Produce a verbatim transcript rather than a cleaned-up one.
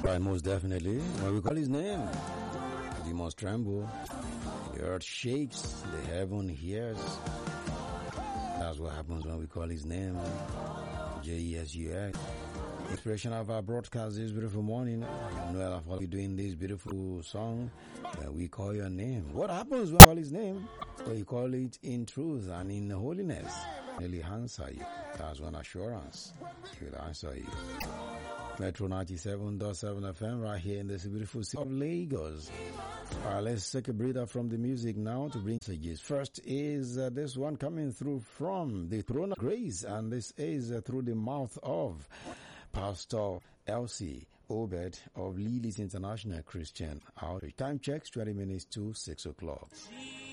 Right, most definitely. When we call his name, the demons tremble, the earth shakes, the heaven hears. That's what happens when we call his name. J E S U X. Inspiration of our broadcast this beautiful morning. Noel, I'll be doing this beautiful song that we call your name. What happens when we call his name? So you call it in truth and in holiness. He'll answer you. That's one assurance. He'll answer you. Metro ninety-seven point seven F M right here in this beautiful city of Lagos. Alright, let's take a breather from the music now to bring messages. First is uh, this one coming through from the throne of grace, and this is uh, through the mouth of Pastor Elsie Obed of Lily's International Christian Outreach. Time checks twenty minutes to six o'clock.